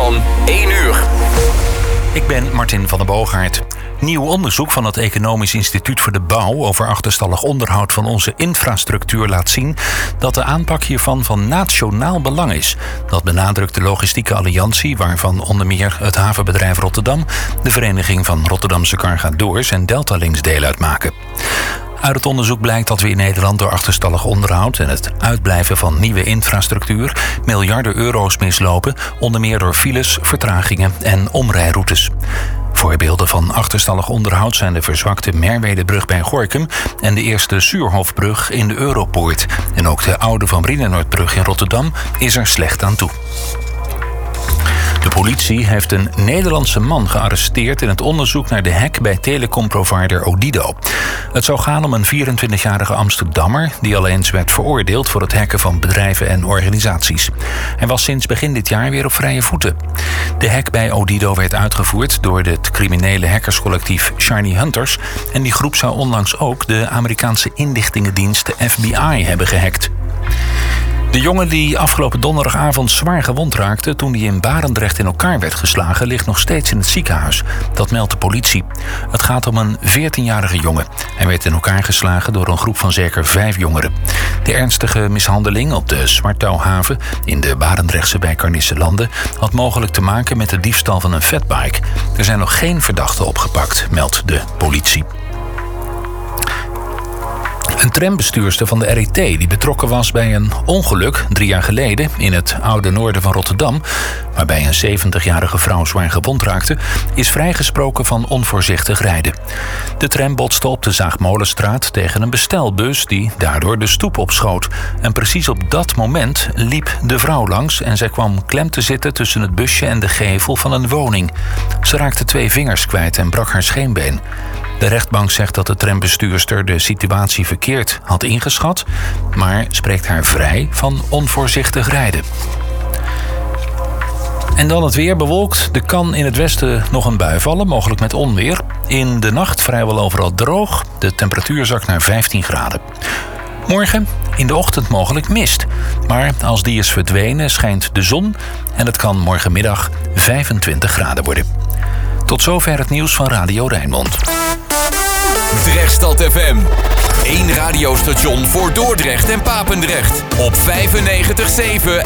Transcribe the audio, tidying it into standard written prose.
van 1 uur. Ik ben Martin van der Boogaard. Nieuw onderzoek van het Economisch Instituut voor de Bouw over achterstallig onderhoud van onze infrastructuur laat zien dat de aanpak hiervan van nationaal belang is. Dat benadrukt de Logistieke Alliantie, waarvan onder meer het havenbedrijf Rotterdam, de Vereniging van Rotterdamse Cargadoors en Deltalinks deel uitmaken. Uit het onderzoek blijkt dat we in Nederland door achterstallig onderhoud en het uitblijven van nieuwe infrastructuur miljarden euro's mislopen, onder meer door files, vertragingen en omrijroutes. Voorbeelden van achterstallig onderhoud zijn de verzwakte Merwedebrug bij Gorinchem en de eerste Suurhofbrug in de Europoort. En ook de oude Van Brienenoordbrug in Rotterdam is er slecht aan toe. De politie heeft een Nederlandse man gearresteerd in het onderzoek naar de hack bij telecomprovider Odido. Het zou gaan om een 24-jarige Amsterdammer die al eens werd veroordeeld voor het hacken van bedrijven en organisaties. Hij was sinds begin dit jaar weer op vrije voeten. De hack bij Odido werd uitgevoerd door het criminele hackerscollectief Shiny Hunters en die groep zou onlangs ook de Amerikaanse inlichtingendienst de FBI hebben gehackt. De jongen die afgelopen donderdagavond zwaar gewond raakte toen hij in Barendrecht in elkaar werd geslagen, ligt nog steeds in het ziekenhuis. Dat meldt de politie. Het gaat om een 14-jarige jongen. Hij werd in elkaar geslagen door een groep van zeker 5 jongeren. De ernstige mishandeling op de Zwartouwhaven in de Barendrechtse wijk Carnisselanden had mogelijk te maken met de diefstal van een fatbike. Er zijn nog geen verdachten opgepakt, meldt de politie. Een trambestuurster van de RET die betrokken was bij een ongeluk 3 jaar geleden in het oude noorden van Rotterdam, waarbij een 70-jarige vrouw zwaar gewond raakte, is vrijgesproken van onvoorzichtig rijden. De tram botste op de Zaagmolenstraat tegen een bestelbus die daardoor de stoep opschoot. En precies op dat moment liep de vrouw langs en zij kwam klem te zitten tussen het busje en de gevel van een woning. Ze raakte 2 vingers kwijt en brak haar scheenbeen. De rechtbank zegt dat de trambestuurster de situatie verkeerd had ingeschat, maar spreekt haar vrij van onvoorzichtig rijden. En dan het weer bewolkt. Er kan in het westen nog een bui vallen, mogelijk met onweer. In de nacht vrijwel overal droog. De temperatuur zakt naar 15 graden. Morgen in de ochtend mogelijk mist. Maar als die is verdwenen schijnt de zon en het kan morgenmiddag 25 graden worden. Tot zover het nieuws van Radio Rijnmond. Drechtstad FM. 1 radiostation voor Dordrecht en Papendrecht. Op 95.7